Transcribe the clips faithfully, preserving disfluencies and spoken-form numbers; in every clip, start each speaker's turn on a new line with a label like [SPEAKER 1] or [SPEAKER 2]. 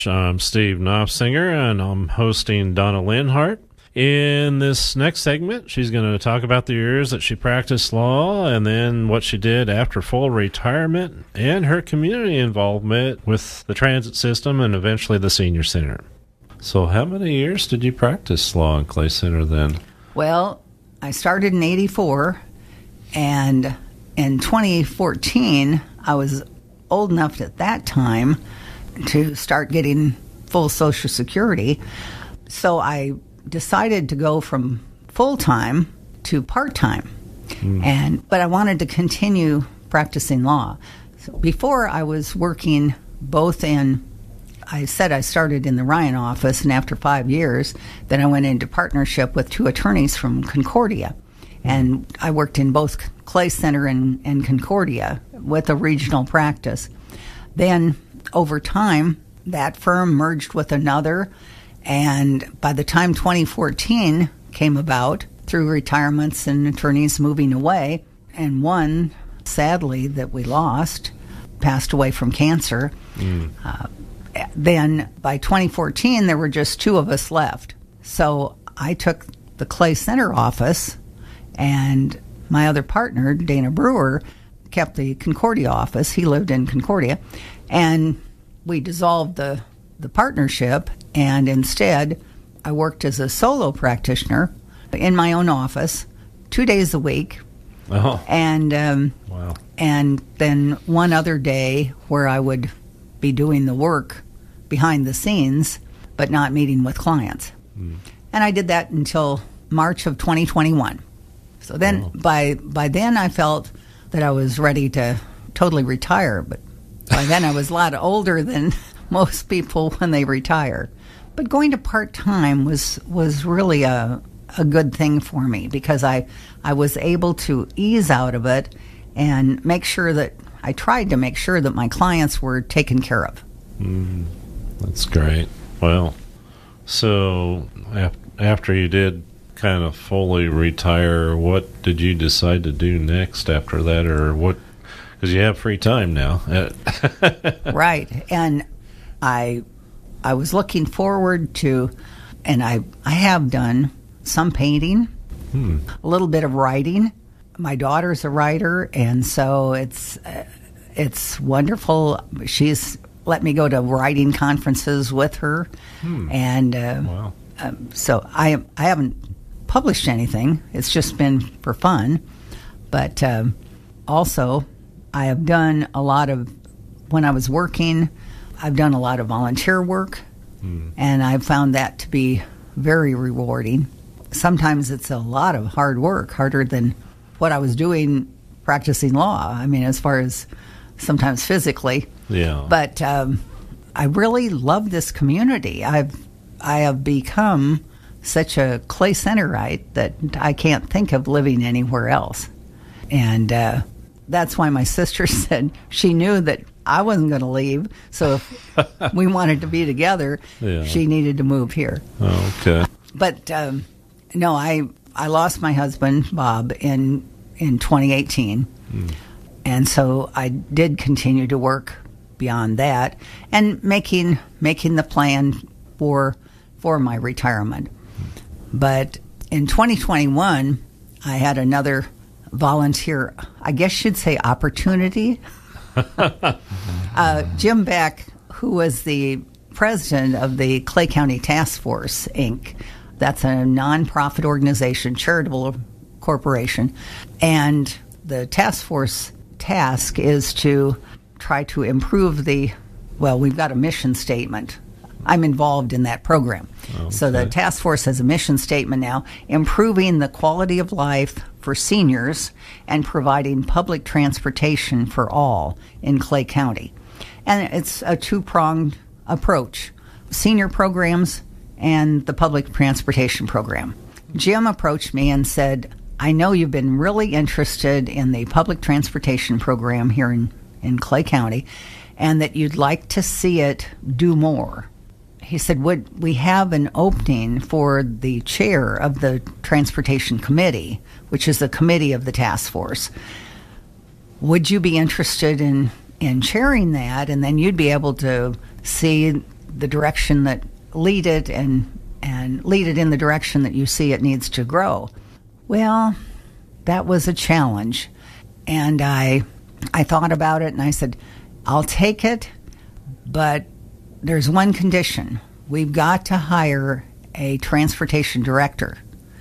[SPEAKER 1] I'm Steve Knopfsinger, and I'm hosting Donna Linhart. In this next segment, she's going to talk about the years that she practiced law and then what she did after full retirement and her community involvement with the transit system and eventually the senior center. So how many years did you practice law in Clay Center then?
[SPEAKER 2] Well, I started in eighty-four, and in twenty fourteen, I was old enough at that time to start getting full Social Security. So I decided to go from full-time to part-time. Mm. And but I wanted to continue practicing law. So before I was working both in, I said I started in the Ryan office, and after five years, then I went into partnership with two attorneys from Concordia. And I worked in both Clay Center and, and Concordia with a regional practice. Then over time, that firm merged with another, and by the time twenty fourteen came about, through retirements and attorneys moving away, and one, sadly, that we lost, passed away from cancer, mm. uh, then by twenty fourteen, there were just two of us left. So I took the Clay Center office, and my other partner, Dana Brewer, kept the Concordia office. He lived in Concordia. And we dissolved the, the partnership, and instead I worked as a solo practitioner in my own office two days a week. Oh. And, um, wow. And then one other day where I would be doing the work behind the scenes, but not meeting with clients. Mm. And I did that until March of twenty twenty-one. So then, oh. by by then I felt that I was ready to totally retire, but by then I was a lot older than most people when they retire. But going to part-time was was really a a good thing for me because I, I was able to ease out of it and make sure that I tried to make sure that my clients were taken care of.
[SPEAKER 1] Mm, that's great. Well, so af- after you did kind of fully retire, what did you decide to do next after that, or what? Because you have free time now.
[SPEAKER 2] Right. And I I was looking forward to, and I, I have done some painting, hmm. a little bit of writing. My daughter's a writer, and so it's uh, it's wonderful. She's let me go to writing conferences with her. Hmm. And uh, wow. um, so I, I haven't published anything. It's just been for fun. But um, also, I have done a lot of, when I was working, I've done a lot of volunteer work, mm. and I've found that to be very rewarding. Sometimes it's a lot of hard work, harder than what I was doing practicing law. I mean, as far as sometimes physically. Yeah. But um, I really love this community. I've I have become such a Clay Centerite that I can't think of living anywhere else. And uh that's why my sister said she knew that I wasn't going to leave. So if we wanted to be together, yeah. she needed to move here.
[SPEAKER 1] Oh, okay.
[SPEAKER 2] But um, no, I I lost my husband, Bob, in, in twenty eighteen. Mm. And so I did continue to work beyond that and making making the plan for for my retirement. But in twenty twenty-one, I had another volunteer, I guess you'd say opportunity. uh, Jim Beck, who was the president of the Clay County Task Force, Incorporated. That's a nonprofit organization, charitable corporation. And the task force task is to try to improve the, well, we've got a mission statement. I'm involved in that program. Okay. So the task force has a mission statement now, improving the quality of life for seniors and providing public transportation for all in Clay County. And it's a two-pronged approach, senior programs and the public transportation program. Jim approached me and said, I know you've been really interested in the public transportation program here in, in Clay County and that you'd like to see it do more. He said, would we have an opening for the chair of the Transportation Committee, which is the committee of the task force? Would you be interested in, in chairing that? And then you'd be able to see the direction that lead it and and lead it in the direction that you see it needs to grow. Well, that was a challenge, and I I thought about it and I said, I'll take it, but there's one condition. We've got to hire a transportation director,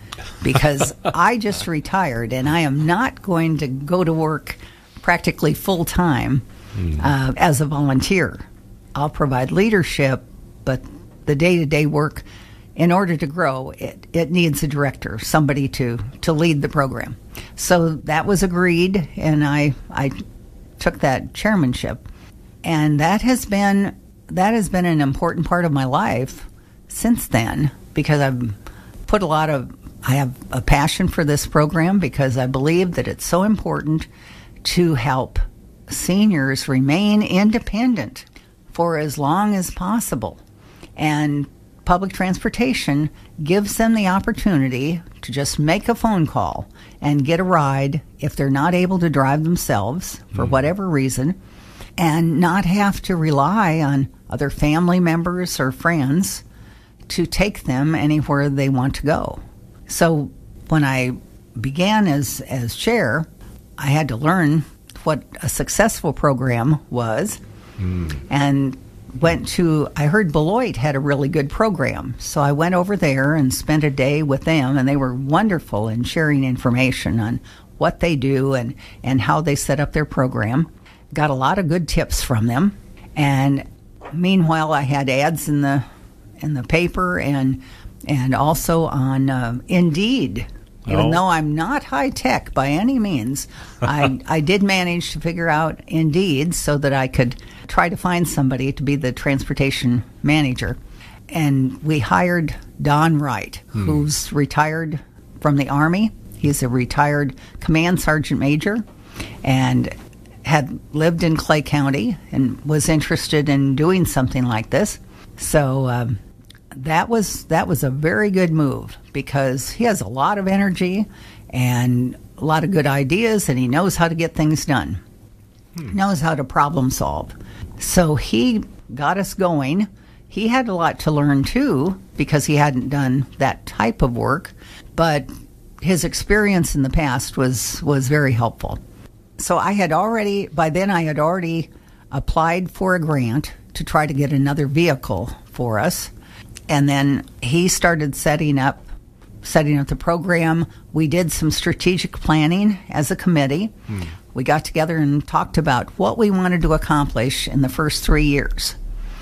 [SPEAKER 2] because I just retired and I am not going to go to work practically full time mm. uh, as a volunteer. I'll provide leadership, but the day-to-day work, in order to grow, it, it needs a director, somebody to, to lead the program. So that was agreed, and I I took that chairmanship, and that has been that has been an important part of my life since then, because I've put a lot of I have a passion for this program, because I believe that it's so important to help seniors remain independent for as long as possible. And public transportation gives them the opportunity to just make a phone call and get a ride if they're not able to drive themselves for mm. whatever reason, and not have to rely on other family members or friends to take them anywhere they want to go. So when I began as, as chair, I had to learn what a successful program was, mm. and went to, I heard Beloit had a really good program. So I went over there and spent a day with them, and they were wonderful in sharing information on what they do and, and how they set up their program. Got a lot of good tips from them. And meanwhile, I had ads in the in the paper and and also on uh, Indeed. Even oh. though I'm not high tech by any means, I, I did manage to figure out Indeed so that I could try to find somebody to be the transportation manager. And we hired Don Wright, hmm. who's retired from the Army. He's a retired command sergeant major and had lived in Clay County and was interested in doing something like this. So um, that was that was a very good move, because he has a lot of energy and a lot of good ideas, and he knows how to get things done. Hmm. Knows how to problem solve. So he got us going. He had a lot to learn too, because he hadn't done that type of work, but his experience in the past was was very helpful. So I had already, by then I had already applied for a grant to try to get another vehicle for us. And then he started setting up, setting up the program. We did some strategic planning as a committee. Hmm. We got together and talked about what we wanted to accomplish in the first three years.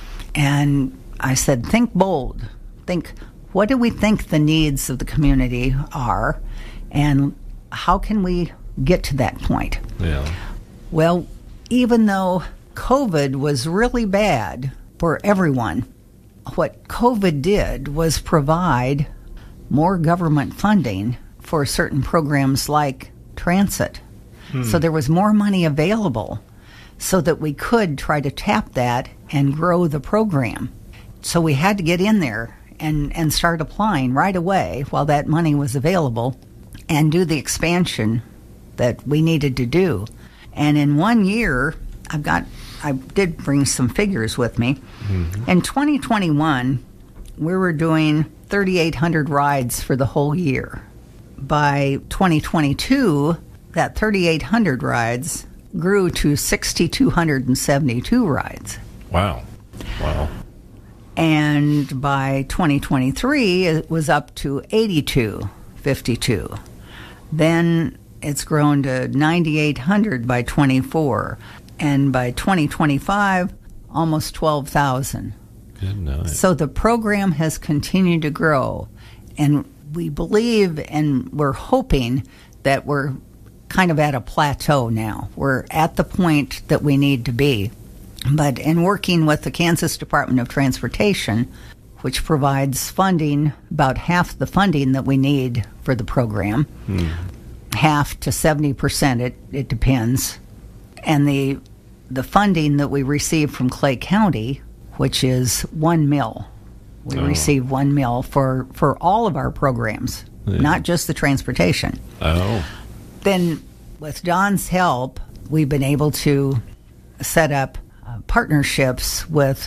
[SPEAKER 2] And I said, think bold. Think, what do we think the needs of the community are? And how can we get to that point?
[SPEAKER 1] Yeah.
[SPEAKER 2] Well, even though COVID was really bad for everyone, what COVID did was provide more government funding for certain programs like transit. Hmm. So there was more money available so that we could try to tap that and grow the program. So we had to get in there and, and start applying right away while that money was available and do the expansion that we needed to do. And in one year, I've got, I did bring some figures with me. Mm-hmm. In twenty twenty-one, we were doing thirty-eight hundred rides for the whole year. By twenty twenty-two, that thirty-eight hundred rides grew to six thousand two hundred seventy-two rides.
[SPEAKER 1] Wow. Wow.
[SPEAKER 2] And by twenty twenty-three, it was up to eighty-two fifty-two. Then it's grown to ninety-eight hundred by twenty-four. And by twenty twenty-five, almost twelve thousand.
[SPEAKER 1] Good night.
[SPEAKER 2] So the program has continued to grow. And we believe and we're hoping that we're kind of at a plateau now. We're at the point that we need to be. But in working with the Kansas Department of Transportation, which provides funding, about half the funding that we need for the program, hmm. half to seventy percent, it, it depends. And the the funding that we receive from Clay County, which is one mil. We oh. receive one mil for, for all of our programs, yeah. not just the transportation.
[SPEAKER 1] Oh.
[SPEAKER 2] Then with Don's help, we've been able to set up uh, partnerships with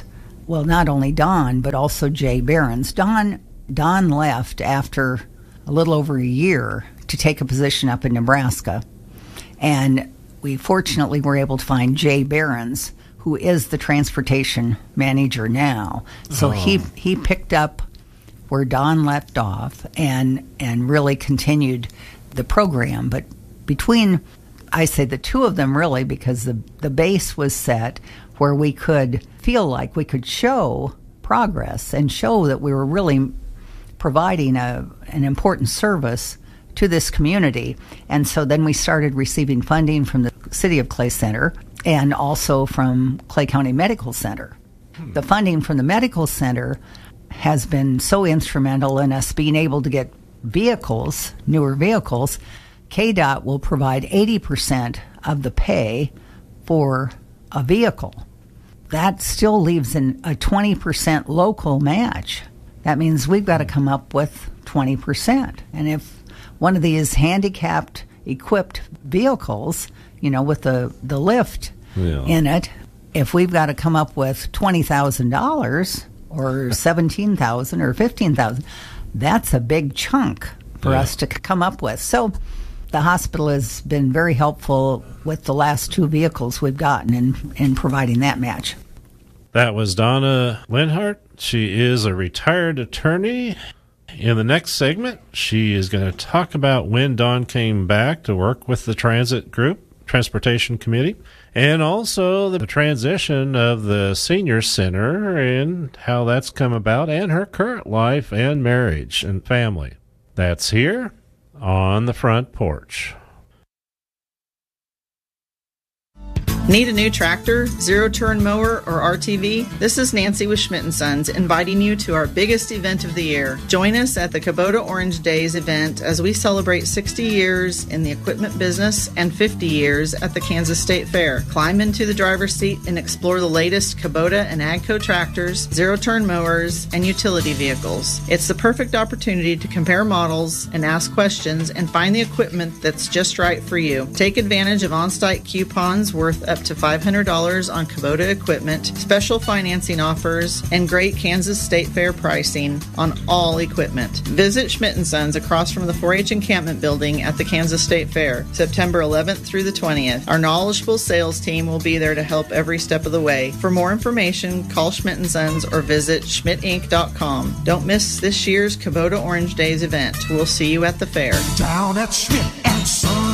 [SPEAKER 2] well, not only Don, but also Jay Behrens. Don, Don left after a little over a year to take a position up in Nebraska. And we fortunately were able to find Jay Behrens, who is the transportation manager now. So oh. he he picked up where Don left off and and really continued the program. But between, I say the two of them really, because the, the base was set where we could feel like we could show progress and show that we were really providing a an important service to this community. And so then we started receiving funding from the City of Clay Center and also from Clay County Medical Center. Hmm. The funding from the Medical Center has been so instrumental in us being able to get vehicles, newer vehicles. K D O T will provide eighty percent of the pay for a vehicle. That still leaves an, a twenty percent local match. That means we've got to come up with twenty percent. And if one of these handicapped equipped vehicles, you know, with the, the lift yeah. in it, if we've got to come up with twenty thousand dollars or seventeen thousand dollars or fifteen thousand dollars, that's a big chunk for yeah. us to come up with. So the hospital has been very helpful with the last two vehicles we've gotten in, in providing that match.
[SPEAKER 1] That was Donna Linhart. She is a retired attorney. In the next segment, she is going to talk about when Dawn came back to work with the transit group, transportation committee, and also the transition of the senior center and how that's come about, and her current life and marriage and family. That's here on the front porch.
[SPEAKER 3] Need a new tractor, zero-turn mower, or R T V? This is Nancy with Schmidt and Sons inviting you to our biggest event of the year. Join us at the Kubota Orange Days event as we celebrate sixty years in the equipment business and fifty years at the Kansas State Fair. Climb into the driver's seat and explore the latest Kubota and AGCO tractors, zero-turn mowers, and utility vehicles. It's the perfect opportunity to compare models and ask questions and find the equipment that's just right for you. Take advantage of on-site coupons worth up to five hundred dollars on Kubota equipment, special financing offers, and great Kansas State Fair pricing on all equipment. Visit Schmidt and Sons across from the four H encampment building at the Kansas State Fair, September eleventh through the twentieth. Our knowledgeable sales team will be there to help every step of the way. For more information, call Schmidt and Sons or visit schmidt inc dot com. Don't miss this year's Kubota Orange Days event. We'll see you at the fair.
[SPEAKER 4] Down at Schmidt and Sons.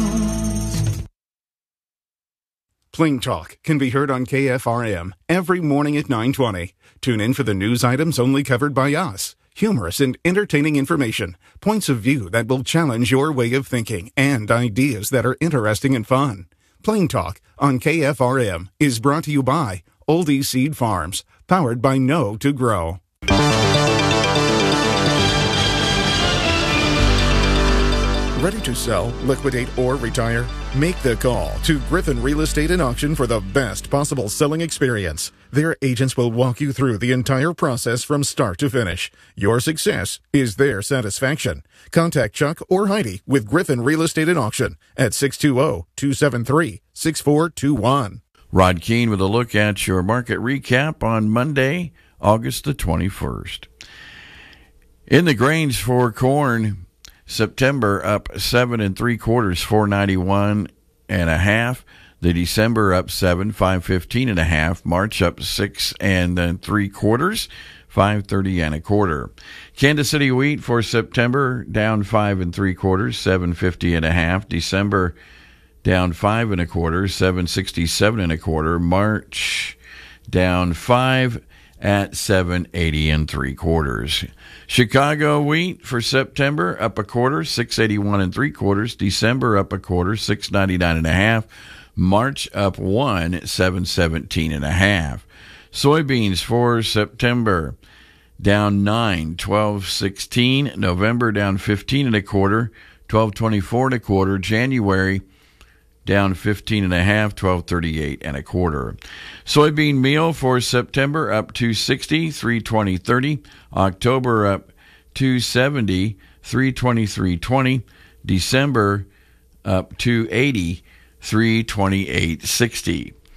[SPEAKER 4] Pling Talk can be heard on K F R M every morning at nine twenty. Tune in for the news items only covered by us, humorous and entertaining information, points of view that will challenge your way of thinking, and ideas that are interesting and fun. Pling Talk on K F R M is brought to you by Oldie Seed Farms, powered by Know to Grow. Ready to sell, liquidate, or retire? Make the call to Griffin Real Estate and Auction for the best possible selling experience. Their agents will walk you through the entire process from start to finish. Your success is their satisfaction. Contact Chuck or Heidi with Griffin Real Estate and Auction at six two zero, two seven three, six four two one.
[SPEAKER 5] Rod Keene with a look at your market recap on Monday, August the twenty-first. In the grains for corn, September up seven and three quarters, four ninety-one and a half. The December up seven, five fifteen and a half. March up six and then three quarters, five thirty and a quarter. Kansas City wheat for September down five and three quarters, seven fifty and a half. December down five and a quarter, seven sixty-seven and a quarter. March down five at seven eighty and three quarters. Chicago wheat for September up a quarter, six eighty-one and three quarters. December up a quarter, six ninety-nine and a half. March up one, seven seventeen and a half. Soybeans for September down nine, twelve sixteen. November down fifteen and a quarter, twelve twenty-four and a quarter. January down fifteen and a half, twelve thirty-eight and a quarter. Soybean meal for September up two sixty, three twenty thirty. October up two seventy, three twenty-three twenty. December up two eighty, three twenty-eight sixty.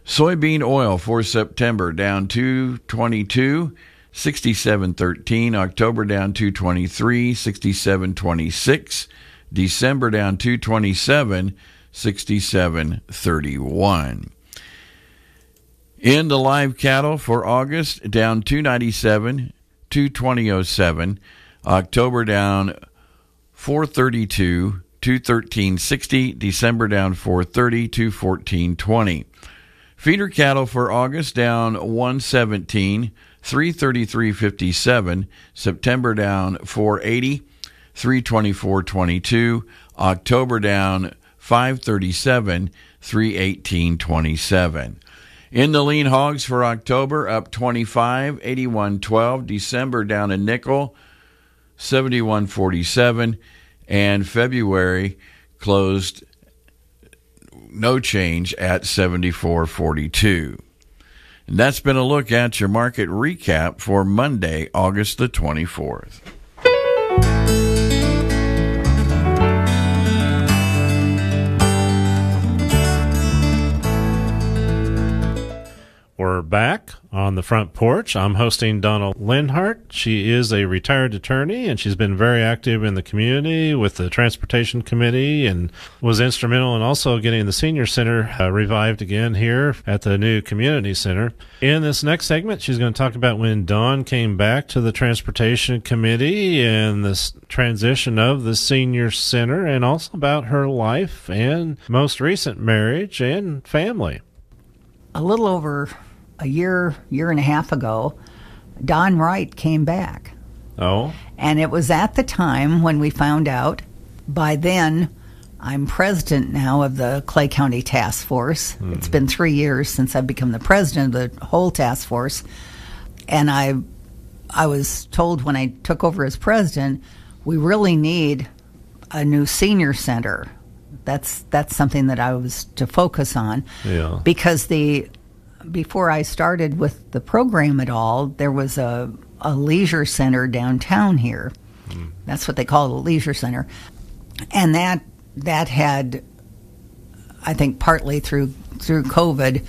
[SPEAKER 5] Soybean oil for September down two twenty-two, sixty-seven thirteen. October down two twenty-three, sixty-seven twenty-six. December down two twenty-seven, sixty-seven thirty-one. In the live cattle for August, down two ninety-seven, two twenty oh seven. October down four thirty-two, two thirteen sixty. December down four thirty, two fourteen twenty. Feeder cattle for August down one seventeen, three thirty-three fifty-seven. September down four eighty, three twenty-four twenty-two. October down five thirty-seven, three eighteen twenty-seven. In the lean hogs for October, up twenty-five, eighty-one twelve. December down a nickel, seventy-one forty-seven. And February closed no change at seventy-four forty-two. And that's been a look at your market recap for Monday, August the twenty-fourth.
[SPEAKER 1] We're back on the front porch. I'm hosting Donna Linhart. She is a retired attorney, and she's been very active in the community with the Transportation Committee and was instrumental in also getting the Senior Center uh, revived again here at the new Community Center. In this next segment, she's going to talk about when Dawn came back to the Transportation Committee and this transition of the Senior Center, and also about her life and most recent marriage and family.
[SPEAKER 2] A little over a year, year and a half ago, Don Wright came back.
[SPEAKER 1] Oh.
[SPEAKER 2] And it was at the time when we found out. By then, I'm president now of the Clay County Task Force. Mm. It's been three years since I've become the president of the whole task force. And I, I was told when I took over as president, we really need a new senior center. That's that's something that I was to focus on.
[SPEAKER 1] Yeah.
[SPEAKER 2] Because the before I started with the program at all, there was a, a leisure center downtown here. Mm. That's what they call it, a leisure center. And that that had, I think partly through through COVID,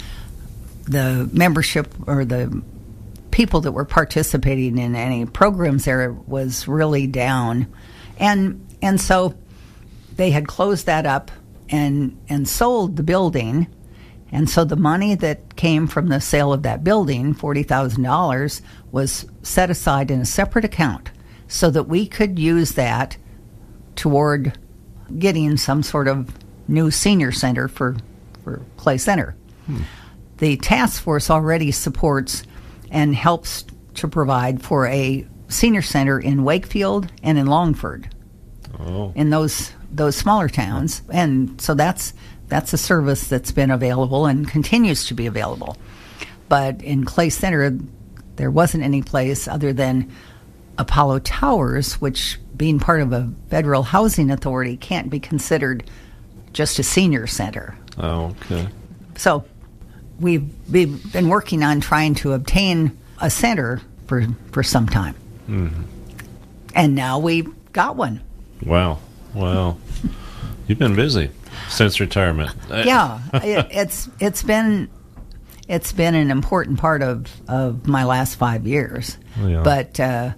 [SPEAKER 2] the membership or the people that were participating in any programs there was really down. And and so they had closed that up and and sold the building. And so the money that came from the sale of that building, forty thousand dollars, was set aside in a separate account so that we could use that toward getting some sort of new senior center for, for Clay Center. Hmm. The task force already supports and helps to provide for a senior center in Wakefield and in Longford, oh. in those those smaller towns. And so that's that's a service that's been available and continues to be available. But in Clay Center, there wasn't any place other than Apollo Towers, which, being part of a federal housing authority, can't be considered just a senior center.
[SPEAKER 1] Oh, okay.
[SPEAKER 2] So we've, we've been working on trying to obtain a center for, for some time. Mm-hmm. And now we've got one.
[SPEAKER 1] Wow. Wow. You've been busy since retirement.
[SPEAKER 2] Yeah. it, it's it's been it's been an important part of, of my last five years. Yeah. But uh,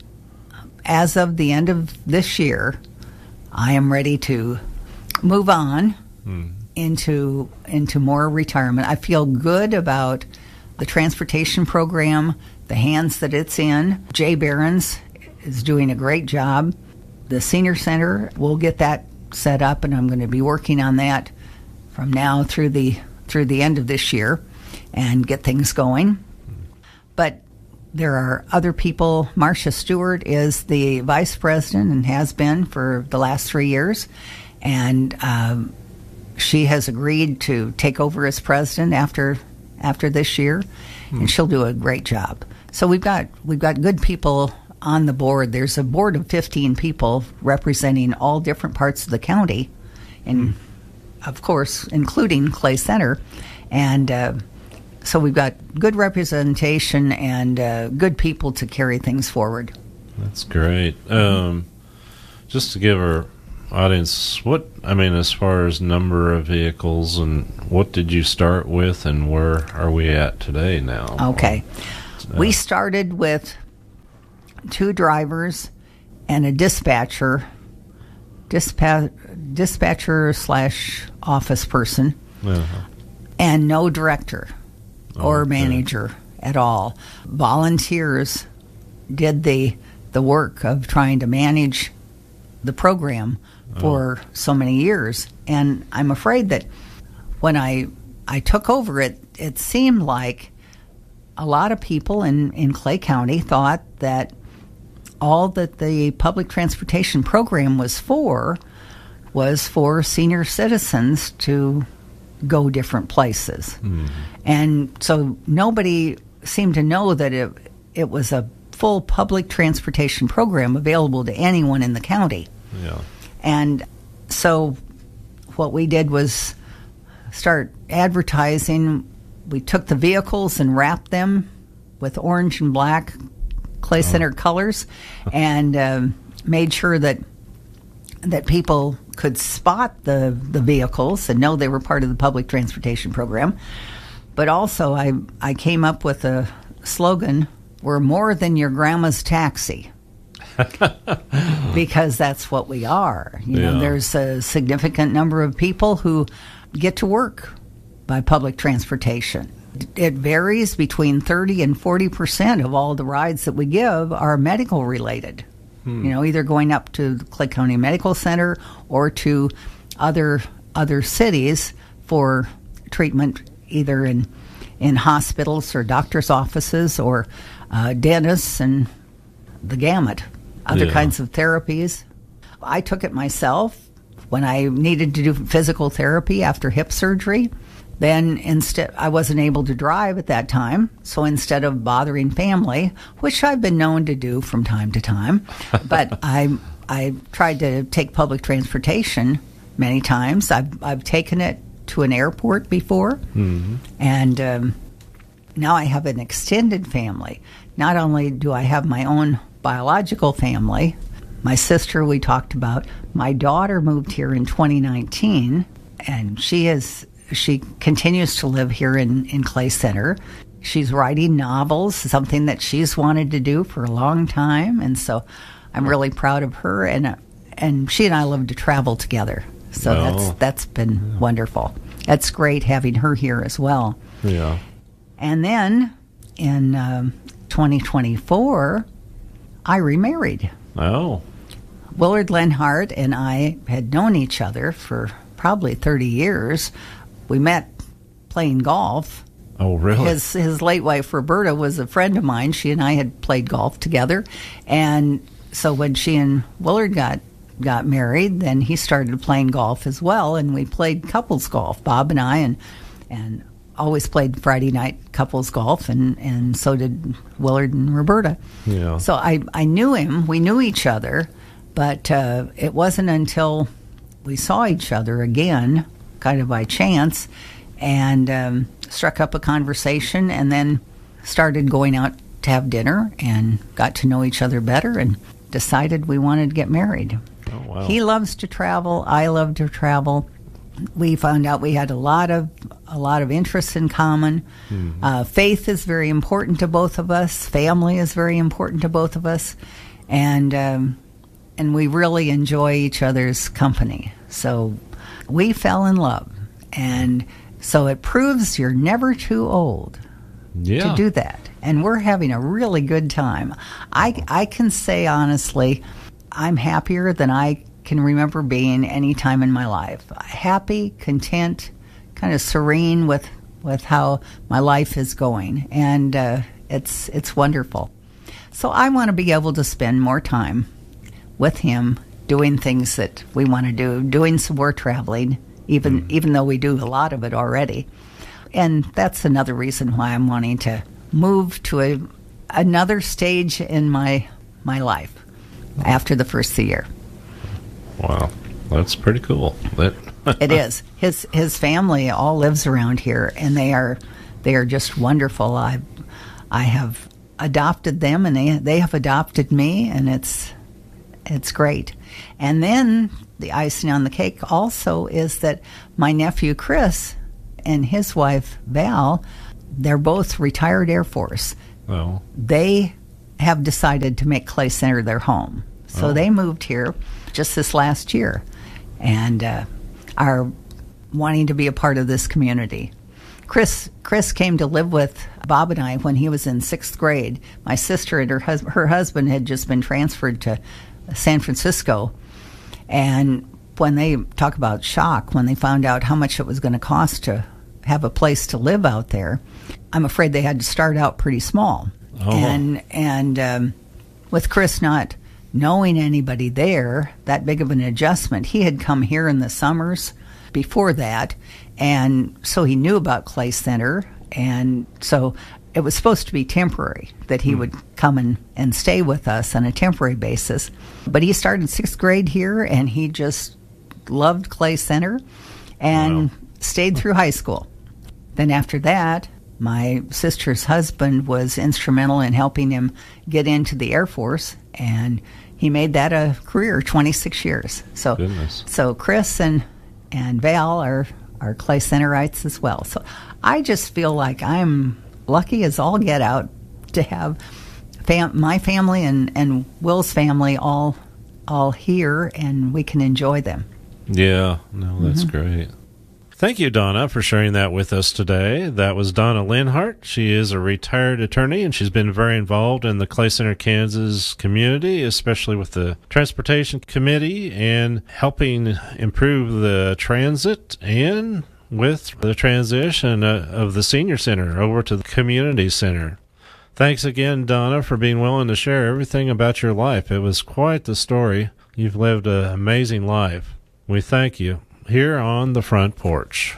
[SPEAKER 2] as of the end of this year, I am ready to move on mm. into into more retirement. I feel good about the transportation program, the hands that it's in. Jay Behrens is doing a great job. The senior center, we'll get that set up, and I'm going to be working on that from now through the through the end of this year and get things going. But there are other people. Marcia Stewart is the vice president and has been for the last three years, and um, she has agreed to take over as president after after this year, hmm. and she'll do a great job. So we've got we've got good people on the board. There's a board of fifteen people representing all different parts of the county, and mm. of course, including Clay Center. And uh, so we've got good representation and uh, good people to carry things forward.
[SPEAKER 1] That's great. Um, just to give our audience, what, I mean, as far as number of vehicles, and what did you start with, and where are we at today now?
[SPEAKER 2] Okay.
[SPEAKER 1] Uh,
[SPEAKER 2] we started with two drivers and a dispatcher, dispa- dispatcher slash office person,
[SPEAKER 1] uh-huh.
[SPEAKER 2] and no director or
[SPEAKER 1] Okay.
[SPEAKER 2] manager at all. Volunteers did the the work of trying to manage the program for oh. so many years. And I'm afraid that when I I took over it, it seemed like a lot of people in, in Clay County thought that all that the public transportation program was for was for senior citizens to go different places. Mm-hmm. And so nobody seemed to know that it it was a full public transportation program available to anyone in the county.
[SPEAKER 1] Yeah.
[SPEAKER 2] And so what we did was start advertising. We took the vehicles and wrapped them with orange and black Clay Center oh. colors, and um, made sure that that people could spot the, the vehicles and know they were part of the public transportation program. But also I, I came up with a slogan, "We're more than your grandma's taxi." Because that's what we are. You
[SPEAKER 1] yeah.
[SPEAKER 2] know, there's a significant number of people who get to work by public transportation. It varies between thirty and forty percent of all the rides that we give are medical related. Hmm. You know, either going up to the Clay County Medical Center or to other other cities for treatment, either in in hospitals or doctors' offices or uh, dentists and the gamut. Other
[SPEAKER 1] yeah.
[SPEAKER 2] kinds of therapies. I took it myself when I needed to do physical therapy after hip surgery. Then instead, I wasn't able to drive at that time, so instead of bothering family, which I've been known to do from time to time, but I I tried to take public transportation many times. I've I've taken it to an airport before, mm-hmm. and um, now I have an extended family. Not only do I have my own biological family, my sister we talked about, my daughter moved here in twenty nineteen, and she is she continues to live here in, in Clay Center. She's writing novels, something that she's wanted to do for a long time, and so I'm really proud of her. And and she and I love to travel together, so
[SPEAKER 1] oh.
[SPEAKER 2] that's that's been yeah. wonderful. That's great having her here as well.
[SPEAKER 1] Yeah.
[SPEAKER 2] And then in um, twenty twenty-four, I remarried.
[SPEAKER 1] Oh.
[SPEAKER 2] Willard Lenhart and I had known each other for probably thirty years. We met playing golf.
[SPEAKER 1] Oh, really?
[SPEAKER 2] His his late wife, Roberta, was a friend of mine. She and I had played golf together. And so when she and Willard got, got married, then he started playing golf as well. And we played couples golf, Bob and I, and and always played Friday night couples golf, and, and so did Willard and Roberta.
[SPEAKER 1] Yeah.
[SPEAKER 2] So I, I knew him. We knew each other. But uh, it wasn't until we saw each other again, kind of by chance, and um, struck up a conversation, and then started going out to have dinner and got to know each other better and decided we wanted to get married.
[SPEAKER 1] Oh, wow.
[SPEAKER 2] He loves to travel. I love to travel. We found out we had a lot of a lot of interests in common. Mm-hmm. Uh, faith is very important to both of us. Family is very important to both of us, and um, and we really enjoy each other's company. So we fell in love, and so it proves you're never too old
[SPEAKER 1] yeah.
[SPEAKER 2] to do that. And we're having a really good time. I I can say honestly, I'm happier than I can remember being any time in my life. Happy, content, kind of serene with with how my life is going, and uh, it's it's wonderful. So I want to be able to spend more time with him, doing things that we want to do, doing some more traveling, even mm. even though we do a lot of it already. And that's another reason why I'm wanting to move to a another stage in my my life after the first year.
[SPEAKER 1] Wow, that's pretty cool. That
[SPEAKER 2] it is. His his family all lives around here, and they are they are just wonderful. I I have adopted them, and they they have adopted me, and it's it's great. And then the icing on the cake also is that my nephew Chris and his wife Val, they're both retired Air Force.
[SPEAKER 1] Well,
[SPEAKER 2] they have decided to make Clay Center their home. So
[SPEAKER 1] Oh.
[SPEAKER 2] they moved here just this last year and uh, are wanting to be a part of this community. Chris Chris came to live with Bob and I when he was in sixth grade. My sister and her, hus- her husband had just been transferred to San Francisco. And when they talk about shock, when they found out how much it was going to cost to have a place to live out there, I'm afraid they had to start out pretty small.
[SPEAKER 1] Oh.
[SPEAKER 2] And, and um, with Chris not knowing anybody there, that big of an adjustment, he had come here in the summers before that, and so he knew about Clay Center, and so it was supposed to be temporary, that he
[SPEAKER 1] Hmm.
[SPEAKER 2] would come and, and stay with us on a temporary basis. But he started sixth grade here, and he just loved Clay Center and
[SPEAKER 1] Wow.
[SPEAKER 2] stayed through high school. Then after that, my sister's husband was instrumental in helping him get into the Air Force, and he made that a career, twenty-six years. So,
[SPEAKER 1] Goodness.
[SPEAKER 2] so Chris and and Val are are Clay Centerites as well. So I just feel like I'm lucky as all get out to have fam- my family and, and Will's family all all here, and we can enjoy them.
[SPEAKER 1] Yeah, no, that's great. Thank you, Donna, for sharing that with us today. That was Donna Linhart. She is a retired attorney, and she's been very involved in the Clay Center, Kansas community, especially with the Transportation Committee and helping improve the transit and with the transition uh, of the Senior Center over to the Community Center. Thanks again, Donna, for being willing to share everything about your life. It was quite the story. You've lived an amazing life. We thank you. Here on the Front Porch.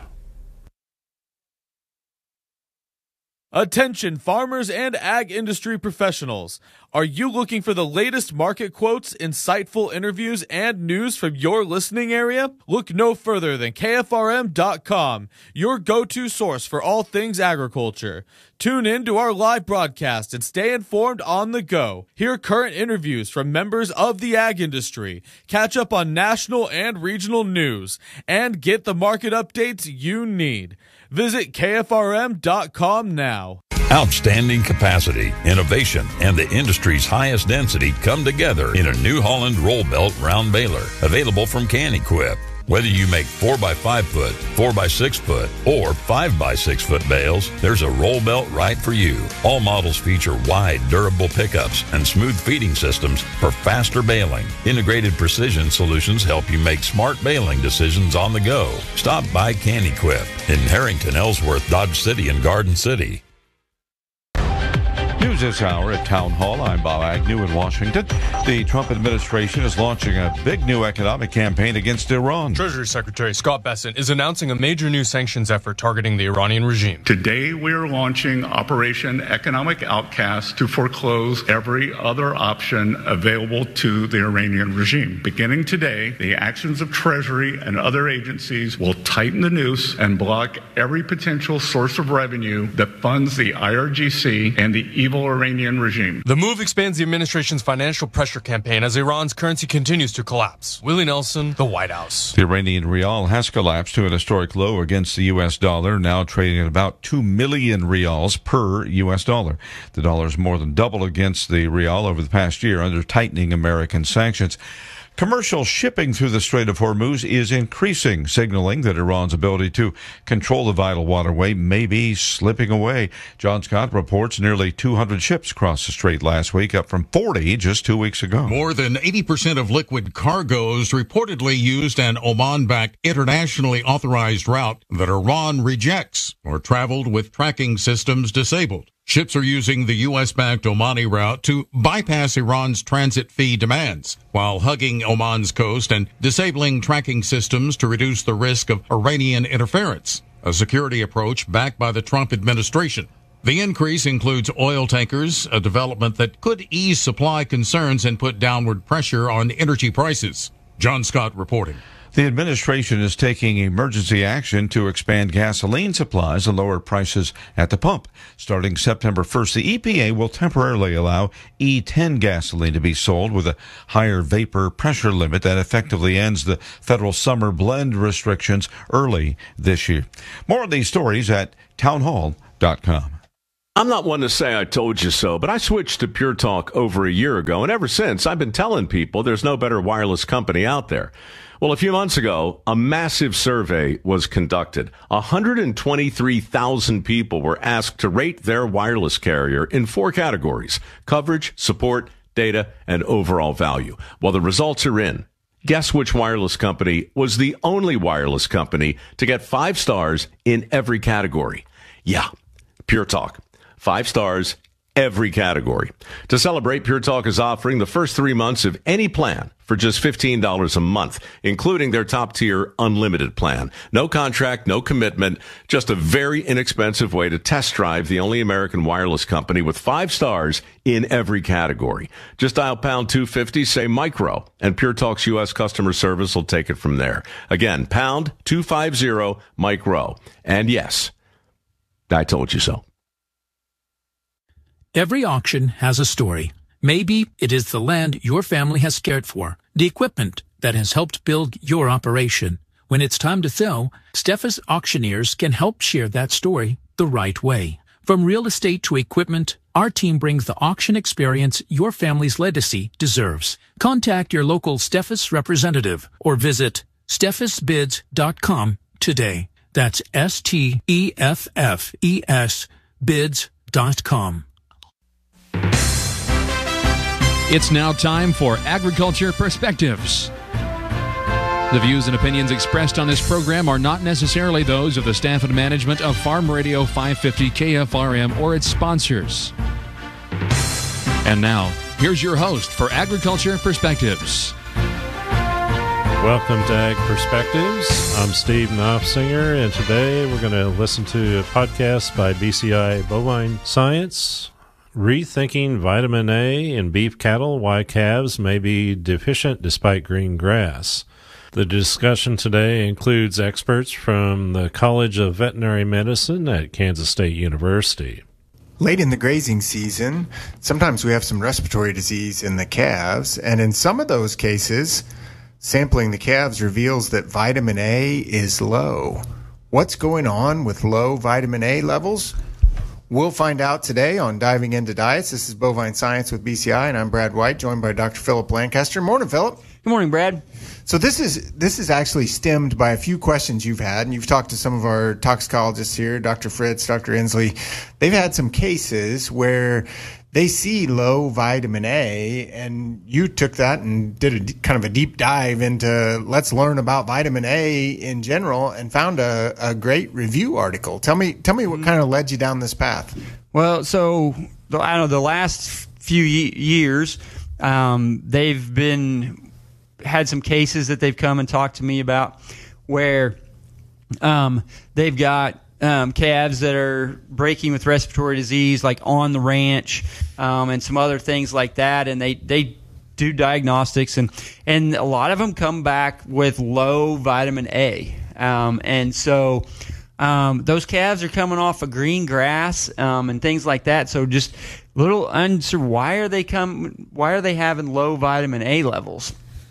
[SPEAKER 6] Attention farmers and ag industry professionals. Are you looking for the latest market quotes, insightful interviews, and news from your listening area? Look no further than K F R M dot com, your go-to source for all things agriculture. Tune in to our live broadcast and stay informed on the go. Hear current interviews from members of the ag industry, catch up on national and regional news, and get the market updates you need. Visit K F R M dot com now.
[SPEAKER 7] Outstanding capacity, innovation, and the industry's highest density come together in a New Holland roll belt round baler, available from Can-Equip. Whether you make four by five foot, four by six foot, or five by six foot bales, there's a roll belt right for you. All models feature wide, durable pickups and smooth feeding systems for faster baling. Integrated precision solutions help you make smart baling decisions on the go. Stop by Can-Equip in Harrington, Ellsworth, Dodge City, and Garden City.
[SPEAKER 8] News this hour at Town Hall. I'm Bob Agnew in Washington. The Trump administration is launching a big new economic campaign against Iran.
[SPEAKER 9] Treasury Secretary Scott Bessent is announcing a major new sanctions effort targeting the Iranian regime.
[SPEAKER 10] Today, we are launching Operation Economic Outcast to foreclose every other option available to the Iranian regime. Beginning today, the actions of Treasury and other agencies will tighten the noose and block every potential source of revenue that funds the I R G C and the evil Iranian regime.
[SPEAKER 9] The move expands the administration's financial pressure campaign as Iran's currency continues to collapse. Willie Nelson, the White House.
[SPEAKER 8] The Iranian rial has collapsed to an historic low against the U S dollar, now trading at about two million rials per U S dollar. The dollar is more than double against the rial over the past year under tightening American sanctions. Commercial shipping through the Strait of Hormuz is increasing, signaling that Iran's ability to control the vital waterway may be slipping away. John Scott reports nearly two hundred ships crossed the strait last week, up from forty just two weeks ago.
[SPEAKER 11] More than eighty percent of liquid cargoes reportedly used an Oman-backed internationally authorized route that Iran rejects or traveled with tracking systems disabled. Ships are using the U S-backed Omani route to bypass Iran's transit fee demands, while hugging Oman's coast and disabling tracking systems to reduce the risk of Iranian interference, a security approach backed by the Trump administration. The increase includes oil tankers, a development that could ease supply concerns and put downward pressure on energy prices. John Scott reporting.
[SPEAKER 8] The administration is taking emergency action to expand gasoline supplies and lower prices at the pump. Starting September first, the E P A will temporarily allow E ten gasoline to be sold with a higher vapor pressure limit that effectively ends the federal summer blend restrictions early this year. More of these stories at townhall dot com.
[SPEAKER 12] I'm not one to say I told you so, but I switched to Pure Talk over a year ago, and ever since, I've been telling people there's no better wireless company out there. Well, a few months ago, a massive survey was conducted. one hundred twenty-three thousand people were asked to rate their wireless carrier in four categories: coverage, support, data, and overall value. Well, the results are in. Guess which wireless company was the only wireless company to get five stars in every category? Yeah, Pure Talk. Five stars, every category. To celebrate, Pure Talk is offering the first three months of any plan for just fifteen dollars a month, including their top-tier unlimited plan. No contract, no commitment, just a very inexpensive way to test drive the only American wireless company with five stars in every category. Just dial pound two fifty, say micro, and Pure Talk's U S customer service will take it from there. Again, pound two fifty, micro. And yes, I told you so.
[SPEAKER 13] Every auction has a story. Maybe it is the land your family has cared for, the equipment that has helped build your operation. When it's time to sell, Steffes Auctioneers can help share that story the right way. From real estate to equipment, our team brings the auction experience your family's legacy deserves. Contact your local Steffes representative or visit steffes bids dot com today. That's S T E F F E S bids dot com.
[SPEAKER 14] It's now time for Agriculture Perspectives. The views and opinions expressed on this program are not necessarily those of the staff and management of Farm Radio five fifty K F R M or its sponsors. And now, here's your host for Agriculture Perspectives.
[SPEAKER 1] Welcome to Ag Perspectives. I'm Steve Knopfsinger, and today we're going to listen to a podcast by B C I Bovine Science, Rethinking Vitamin A in Beef Cattle, Why Calves May Be Deficient Despite Green Grass. The discussion today includes experts from the College of Veterinary Medicine at Kansas State University.
[SPEAKER 15] Late in the grazing season, sometimes we have some respiratory disease in the calves, and in some of those cases, sampling the calves reveals that vitamin A is low. What's going on with low vitamin A levels? We'll find out today on Diving Into Diets. This is Bovine Science with B C I, and I'm Brad White, joined by Doctor Philip Lancaster. Morning, Philip.
[SPEAKER 16] Good morning, Brad.
[SPEAKER 15] So this is this is actually stemmed by a few questions you've had, and you've talked to some of our toxicologists here, Doctor Fritz, Doctor Inslee. They've had some cases where they see low vitamin A, and you took that and did a kind of a deep dive into let's learn about vitamin A in general, and found a, a great review article. Tell me, tell me what kind of led you down this path.
[SPEAKER 16] Well, so I don't know the last few years, um, they've been had some cases that they've come and talked to me about where um, they've got Um, calves that are breaking with respiratory disease, like on the ranch, um, and some other things like that. And they, they do diagnostics, and, and a lot of them come back with low vitamin A. Um, and so um, those calves are coming off of green grass um, and things like that. So just a little unsure, why are they come? Why are they having low vitamin A levels?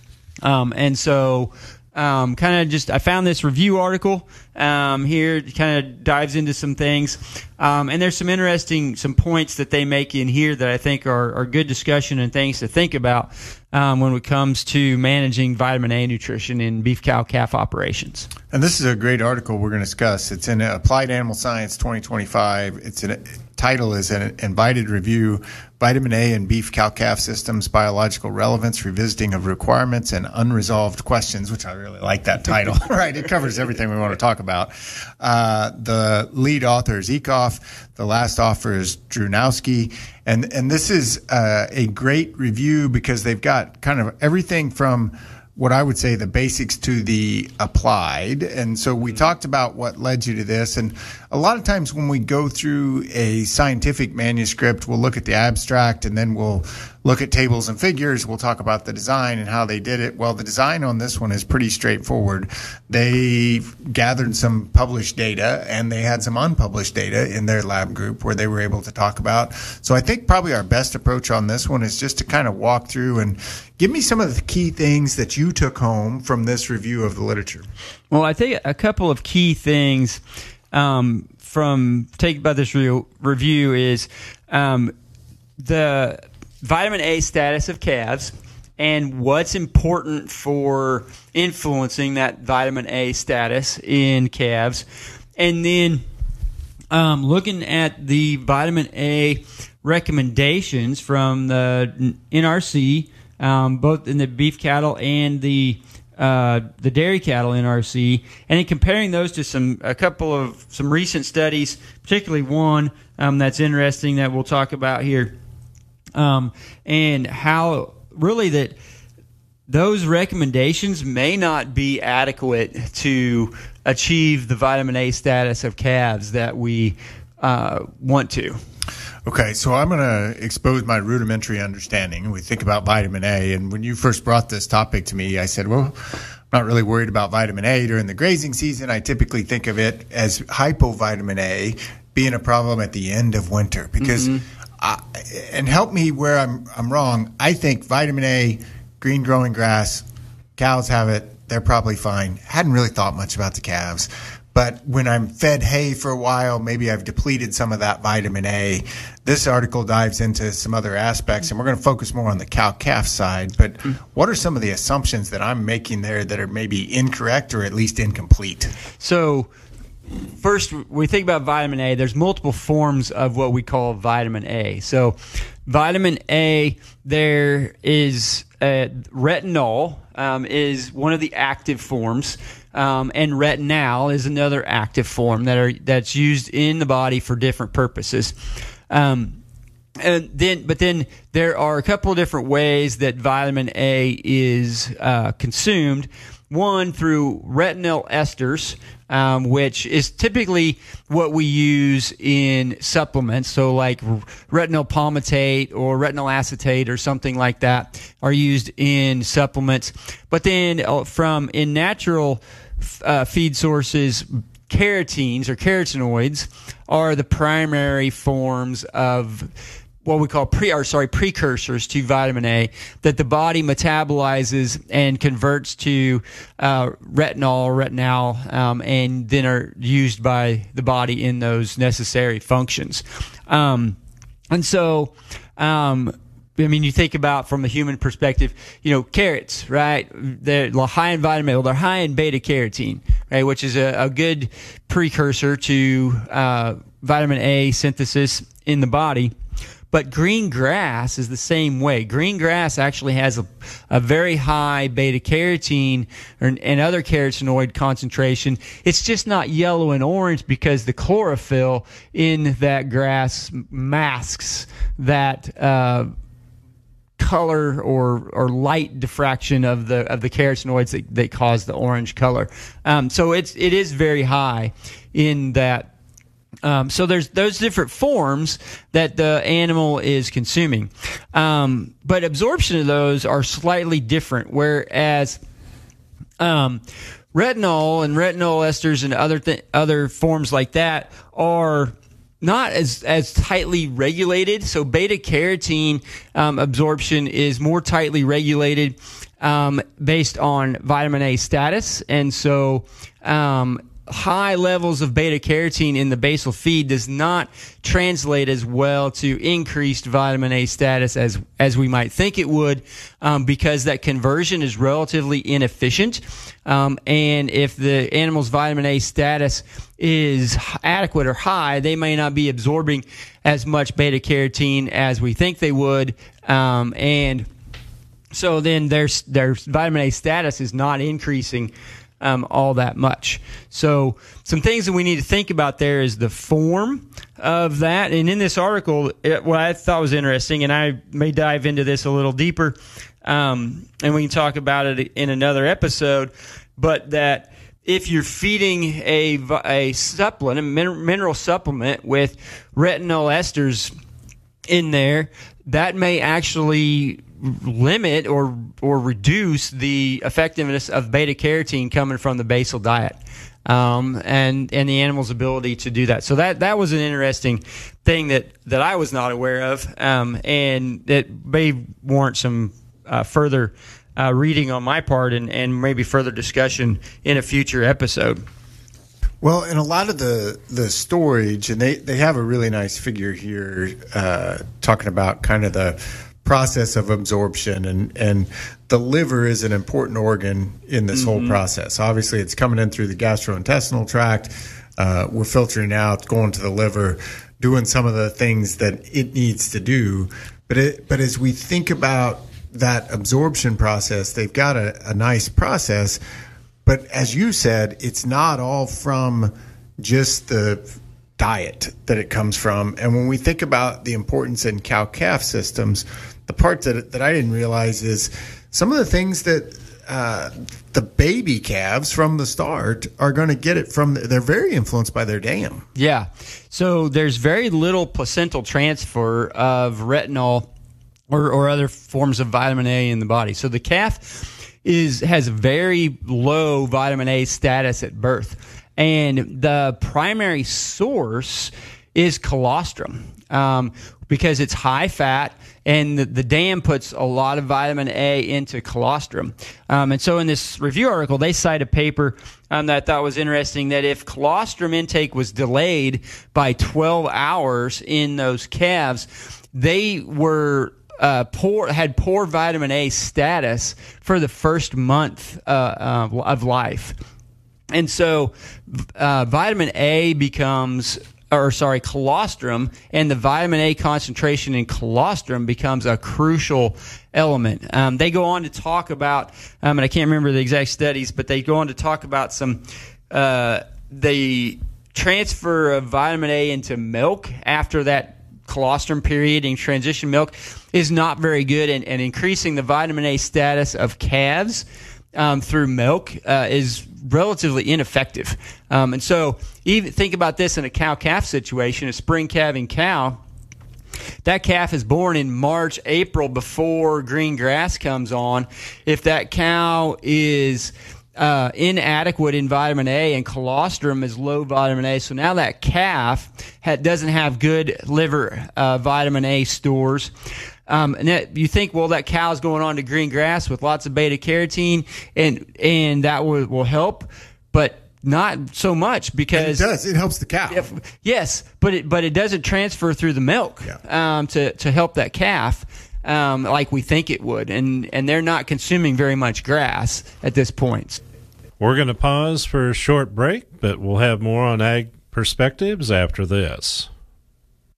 [SPEAKER 16] Um, and so. Um, kind of just, I found this review article um, here, kind of dives into some things. Um, and there's some interesting, some points that they make in here that I think are, are good discussion and things to think about um, when it comes to managing vitamin A nutrition in beef cow calf operations.
[SPEAKER 15] And this is a great article we're going to discuss. It's in Applied Animal Science twenty twenty-five. Its an, title is an invited review, Vitamin A in Beef Cow-Calf Systems, Biological Relevance, Revisiting of Requirements and Unresolved Questions, which I really like that title. Right, it covers everything we want to talk about. Uh, the lead author is Ecoff. The last author is Drunowski. And, and this is uh, a great review because they've got kind of everything from what I would say the basics to the applied. And so we talked about what led you to this. And a lot of times when we go through a scientific manuscript, we'll look at the abstract and then we'll look at tables and figures. We'll talk about the design and how they did it. Well, the design on this one is pretty straightforward. They gathered some published data and they had some unpublished data in their lab group where they were able to talk about. So I think probably our best approach on this one is just to kind of walk through and give me some of the key things that you took home from this review of the literature.
[SPEAKER 16] Well, I think a couple of key things um, from taken by this re- review is um, the vitamin A status of calves and what's important for influencing that vitamin A status in calves. And then um, looking at the vitamin A recommendations from the N R C, um, both in the beef cattle and the uh, the dairy cattle N R C, and then comparing those to some a couple of some recent studies, particularly one um, that's interesting that we'll talk about here, um, and how really that those recommendations may not be adequate to achieve the vitamin A status of calves that we uh, want to.
[SPEAKER 15] Okay, so I'm going to expose my rudimentary understanding. We think about vitamin A, and when you first brought this topic to me, I said, well, I'm not really worried about vitamin A during the grazing season. I typically think of it as hypovitamin A being a problem at the end of winter. Because, mm-hmm. I, and help me where I'm, I'm wrong, I think vitamin A, green growing grass, cows have it, they're probably fine. Hadn't really thought much about the calves. But when I'm fed hay for a while, maybe I've depleted some of that vitamin A. This article dives into some other aspects, and we're going to focus more on the cow-calf side. But what are some of the assumptions that I'm making there that are maybe incorrect or at least incomplete?
[SPEAKER 16] So first, we think about vitamin A. There's multiple forms of what we call vitamin A. So vitamin A, there is uh, retinol um, is one of the active forms. Um, and retinal is another active form that are that's used in the body for different purposes. Um, and then, but then there are a couple of different ways that vitamin A is uh, consumed. One through retinol esters, um, which is typically what we use in supplements. So like retinol palmitate or retinol acetate or something like that are used in supplements. But then uh, from in natural Uh, feed sources, carotenes or carotenoids are the primary forms of what we call pre or sorry precursors to vitamin A that the body metabolizes and converts to uh, retinol or retinal, um, and then are used by the body in those necessary functions. Um, and so, um, I mean, you think about from a human perspective, you know, carrots, right? They're high in vitamin A. Well, they're high in beta carotene, right? Which is a, a good precursor to uh, vitamin A synthesis in the body. But green grass is the same way. Green grass actually has a, a very high beta carotene or, and other carotenoid concentration. It's just not yellow and orange because the chlorophyll in that grass masks that uh color or or light diffraction of the of the carotenoids that, that cause the orange color. Um, so it's it is very high in that. Um, so there's those different forms that the animal is consuming, um, but absorption of those are slightly different. Whereas um, retinol and retinol esters and other th- other forms like that are not as as tightly regulated. So beta carotene um, absorption is more tightly regulated um, based on vitamin A status, and so um, high levels of beta carotene in the basal feed does not translate as well to increased vitamin A status as as we might think it would, um, because that conversion is relatively inefficient. Um, and if the animal's vitamin A status is adequate or high, they may not be absorbing as much beta carotene as we think they would, um, and so then their their vitamin A status is not increasing Um, all that much. So some things that we need to think about there is the form of that. And in this article, it, what I thought was interesting, and I may dive into this a little deeper, um, and we can talk about it in another episode, but that if you're feeding a, a supplement, a min- mineral supplement with retinol esters in there, that may actually limit or or reduce the effectiveness of beta carotene coming from the basal diet, um, and and the animal's ability to do that. So that that was an interesting thing that that I was not aware of, um, and that may warrant some uh, further uh, reading on my part, and, and maybe further discussion in a future episode.
[SPEAKER 15] Well, in a lot of the, the storage, and they, they have a really nice figure here uh, talking about kind of the process of absorption, and, and the liver is an important organ in this mm-hmm. whole process. Obviously, it's coming in through the gastrointestinal tract. Uh, we're filtering out, going to the liver, doing some of the things that it needs to do. But it, but as we think about that absorption process, they've got a, a nice process. But as you said, it's not all from just the diet that it comes from. And when we think about the importance in cow-calf systems, the part that that I didn't realize is some of the things that uh, the baby calves from the start are going to get it from. They're very influenced by their dam.
[SPEAKER 16] Yeah. So there's very little placental transfer of retinol or, or other forms of vitamin A in the body. So the calf is has very low vitamin A status at birth, and the primary source is colostrum, um, because it's high fat, and the, the dam puts a lot of vitamin A into colostrum. Um, and so in this review article, they cite a paper um, that I thought was interesting, that if colostrum intake was delayed by twelve hours in those calves, they were Uh, poor had poor vitamin A status for the first month uh, uh, of life, and so uh, vitamin A becomes, or sorry, colostrum, and the vitamin A concentration in colostrum becomes a crucial element. Um, they go on to talk about, um, and I can't remember the exact studies, but they go on to talk about some uh, the transfer of vitamin A into milk after that colostrum period in transition milk is not very good, and, and increasing the vitamin A status of calves um, through milk uh, is relatively ineffective. Um, and so even think about this in a cow-calf situation, a spring calving cow. That calf is born in March, April, before green grass comes on. If that cow is Uh, inadequate in vitamin A, and colostrum is low vitamin A, so now that calf ha- doesn't have good liver uh, vitamin A stores. Um, and that, you think, well, that cow's going on to green grass with lots of beta carotene, and and that will, will help, but not so much, because
[SPEAKER 15] and it does. It helps the cow.
[SPEAKER 16] If, yes, but it but it doesn't transfer through the milk
[SPEAKER 15] yeah.
[SPEAKER 16] um, to to help that calf. Um, like we think it would, and, and they're not consuming very much grass at this point.
[SPEAKER 1] We're going to pause for a short break, but we'll have more on Ag Perspectives after this.